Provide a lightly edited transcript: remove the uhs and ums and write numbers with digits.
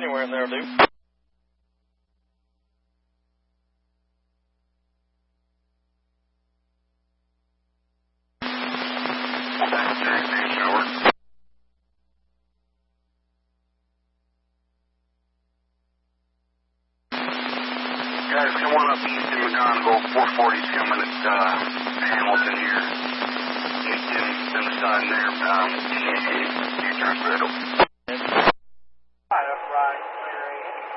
anywhere in there, dude. Guys, come on up east in McGonigal. 440's coming at Hamilton here. You can send a sign there. Future Federal.